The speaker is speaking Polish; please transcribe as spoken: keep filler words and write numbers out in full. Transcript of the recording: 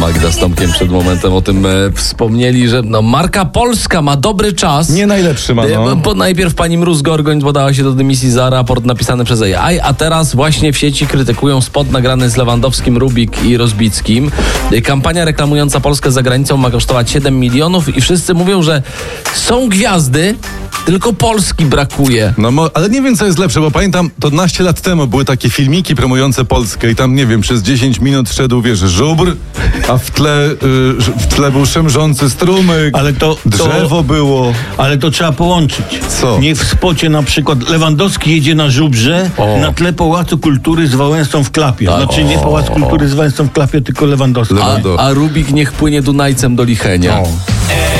Magda z Tomkiem przed momentem o tym e, wspomnieli, że no, marka polska ma dobry czas. Nie najlepszy ma, no. E, bo najpierw pani Mróz Gorgoń podała się do dymisji za raport napisany przez A I, a teraz właśnie w sieci krytykują spot nagrany z Lewandowskim, Rubik i Rozbickim. E, kampania reklamująca Polskę za granicą ma kosztować siedem milionów i wszyscy mówią, że są gwiazdy, tylko Polski brakuje. No, mo- ale nie wiem, co jest lepsze, bo pamiętam, to naście lat temu były takie filmiki promujące Polskę i tam, nie wiem, przez dziesięć minut szedł, wiesz, żubr, a w tle, y, w tle był szemrzący strumyk, Ale to, drzewo to, było. Ale to trzeba połączyć. Co? Niech w spocie na przykład Lewandowski jedzie na żubrze, O. na tle Pałacu Kultury z Wałęsą w klapie. Tak. Znaczy nie Pałac Kultury z Wałęsą w klapie, tylko Lewandowski. A, a Rubik niech płynie Dunajcem do Lichenia. O.